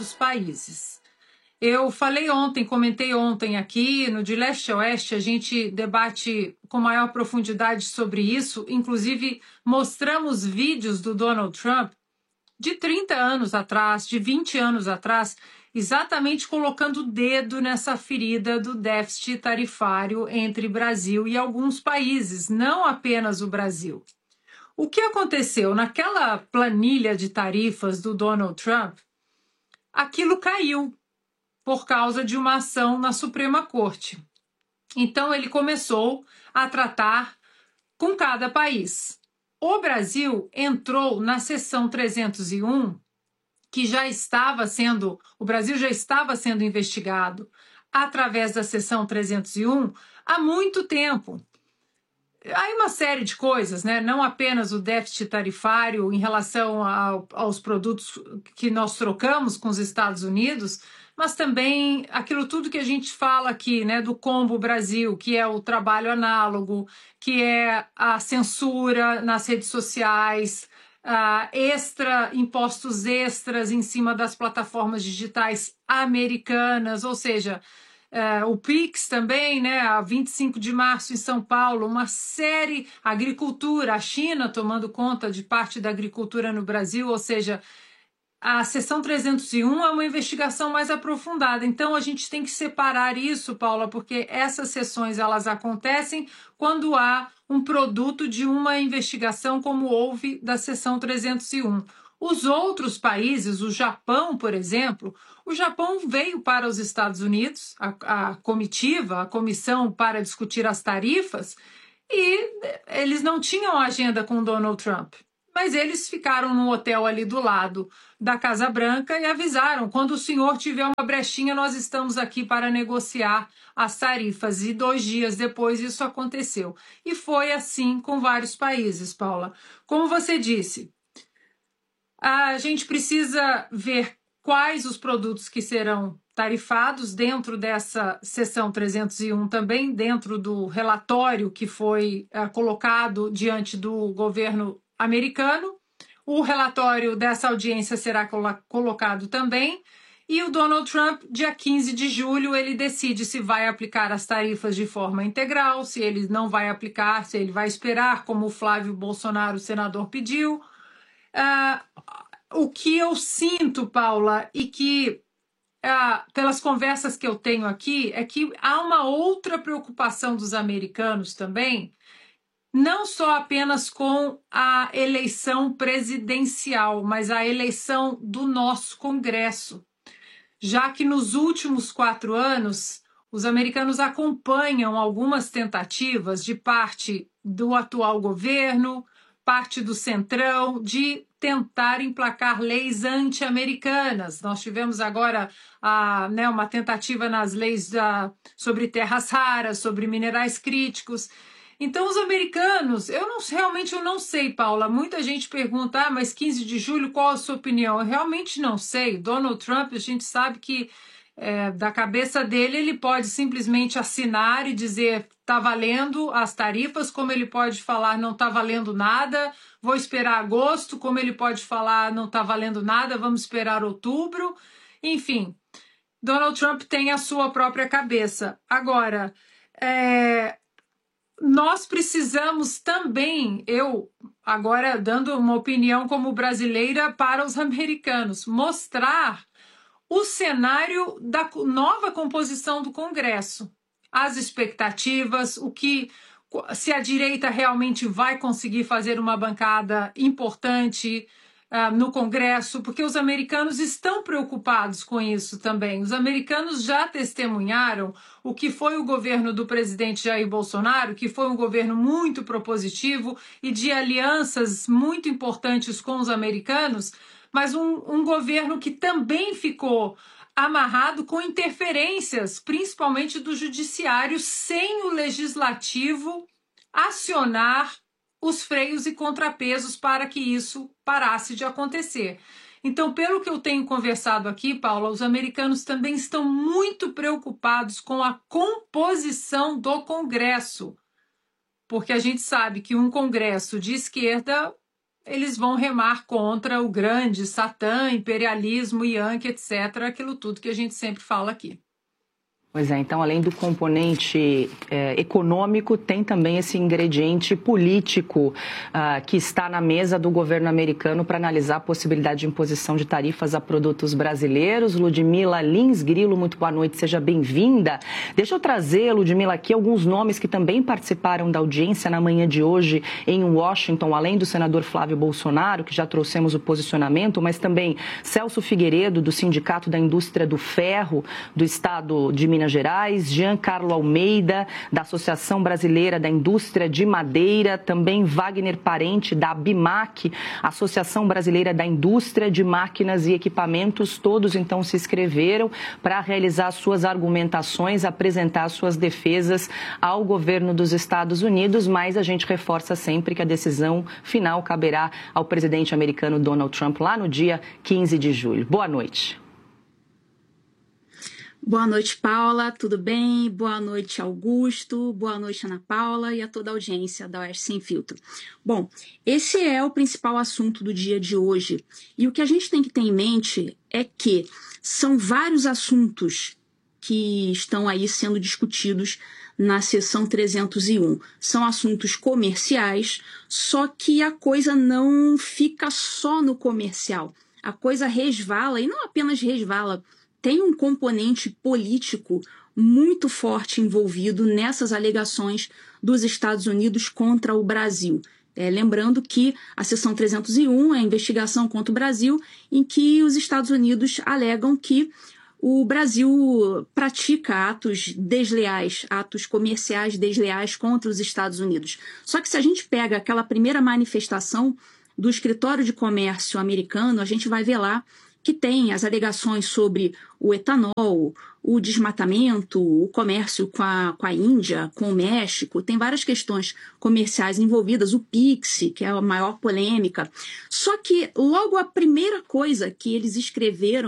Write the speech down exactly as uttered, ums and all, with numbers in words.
dos países. Eu falei ontem, comentei ontem aqui, no De Leste a Oeste, a gente debate com maior profundidade sobre isso, inclusive mostramos vídeos do Donald Trump de trinta anos atrás, de vinte anos atrás, exatamente colocando o dedo nessa ferida do déficit tarifário entre Brasil e alguns países, não apenas o Brasil. O que aconteceu? Naquela planilha de tarifas do Donald Trump, aquilo caiu por causa de uma ação na Suprema Corte. Então, ele começou a tratar com cada país. O Brasil entrou na seção trezentos e um, que já estava sendo, o Brasil já estava sendo investigado através da seção trezentos e um há muito tempo. Há uma série de coisas, né? Não apenas o déficit tarifário em relação ao, aos produtos que nós trocamos com os Estados Unidos, mas também aquilo tudo que a gente fala aqui, né, do combo Brasil, que é o trabalho análogo, que é a censura nas redes sociais, uh, extra, impostos extras em cima das plataformas digitais americanas, ou seja, uh, o Pix também, né, a vinte e cinco de março em São Paulo, uma série, agricultura, a China tomando conta de parte da agricultura no Brasil, ou seja, a seção trezentos e um é uma investigação mais aprofundada. Então, a gente tem que separar isso, Paula, porque essas sessões elas acontecem quando há um produto de uma investigação como houve da seção trezentos e um. Os outros países, o Japão, por exemplo, o Japão veio para os Estados Unidos, a, a comitiva, a comissão para discutir as tarifas, e eles não tinham agenda com Donald Trump. Mas eles ficaram num hotel ali do lado da Casa Branca e avisaram, quando o senhor tiver uma brechinha, nós estamos aqui para negociar as tarifas. E dois dias depois isso aconteceu. E foi assim com vários países, Paula. Como você disse, a gente precisa ver quais os produtos que serão tarifados dentro dessa seção trezentos e um também, dentro do relatório que foi uh, colocado diante do governo americano. O relatório dessa audiência será colo- colocado também, e o Donald Trump, dia quinze de julho, ele decide se vai aplicar as tarifas de forma integral, se ele não vai aplicar, se ele vai esperar, como o Flávio Bolsonaro, o senador, pediu. Uh, o que eu sinto, Paula, e que uh, pelas conversas que eu tenho aqui, é que há uma outra preocupação dos americanos também, não só apenas com a eleição presidencial, mas a eleição do nosso Congresso, já que nos últimos quatro anos os americanos acompanham algumas tentativas de parte do atual governo, parte do Centrão, de tentar emplacar leis anti-americanas. Nós tivemos agora a, né, uma tentativa nas leis da, sobre terras raras, sobre minerais críticos. Então, os americanos, eu não, realmente eu não sei, Paula, muita gente pergunta, ah, mas quinze de julho, qual a sua opinião? Eu realmente não sei. Donald Trump, a gente sabe que é, da cabeça dele, ele pode simplesmente assinar e dizer está valendo as tarifas, como ele pode falar não está valendo nada, vou esperar agosto, como ele pode falar não está valendo nada, vamos esperar outubro. Enfim, Donald Trump tem a sua própria cabeça. Agora, é... nós precisamos também, eu agora dando uma opinião como brasileira para os americanos, mostrar o cenário da nova composição do Congresso, as expectativas, o que, se a direita realmente vai conseguir fazer uma bancada importante Uh, no Congresso, porque os americanos estão preocupados com isso também. Os americanos já testemunharam o que foi o governo do presidente Jair Bolsonaro, que foi um governo muito propositivo e de alianças muito importantes com os americanos, mas um, um governo que também ficou amarrado com interferências, principalmente do judiciário, sem o legislativo acionar os freios e contrapesos para que isso parasse de acontecer. Então, pelo que eu tenho conversado aqui, Paula, os americanos também estão muito preocupados com a composição do Congresso, porque a gente sabe que um Congresso de esquerda eles vão remar contra o grande Satã, imperialismo, Yankee, etcétera, aquilo tudo que a gente sempre fala aqui. Pois é, então além do componente é, econômico, tem também esse ingrediente político uh, que está na mesa do governo americano para analisar a possibilidade de imposição de tarifas a produtos brasileiros. Ludmila Lins Grilo, muito boa noite, seja bem-vinda. Deixa eu trazer, Ludmila, aqui alguns nomes que também participaram da audiência na manhã de hoje em Washington, além do senador Flávio Bolsonaro, que já trouxemos o posicionamento, mas também Celso Figueiredo, do Sindicato da Indústria do Ferro, do estado de Minas Minas Gerais, Giancarlo Almeida, da Associação Brasileira da Indústria de Madeira, também Wagner Parente, da ABIMAC, Associação Brasileira da Indústria de Máquinas e Equipamentos. Todos, então, se inscreveram para realizar suas argumentações, apresentar suas defesas ao governo dos Estados Unidos, mas a gente reforça sempre que a decisão final caberá ao presidente americano Donald Trump lá no dia quinze de julho. Boa noite. Boa noite, Paula, tudo bem? Boa noite, Augusto, boa noite, Ana Paula e a toda a audiência da Oeste Sem Filtro. Bom, esse é o principal assunto do dia de hoje e o que a gente tem que ter em mente é que são vários assuntos que estão aí sendo discutidos na seção trezentos e um. São assuntos comerciais, só que a coisa não fica só no comercial. A coisa resvala, e não apenas resvala, tem um componente político muito forte envolvido nessas alegações dos Estados Unidos contra o Brasil. É, lembrando que a seção trezentos e um é a investigação contra o Brasil, em que os Estados Unidos alegam que o Brasil pratica atos desleais, atos comerciais desleais contra os Estados Unidos. Só que se a gente pega aquela primeira manifestação do Escritório de Comércio americano, a gente vai ver lá que tem as alegações sobre o etanol, o desmatamento, o comércio com a, com a Índia, com o México, tem várias questões comerciais envolvidas, o Pix, que é a maior polêmica. Só que logo a primeira coisa que eles escreveram